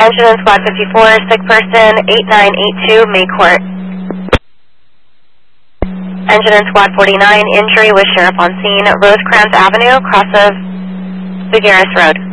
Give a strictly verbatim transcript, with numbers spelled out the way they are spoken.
Engine in Squad fifty-four, sick person, eight nine eight two, May Court. Engine in Squad forty-nine, injury with sheriff on scene, Rosecrans Avenue, cross of Figueres Road.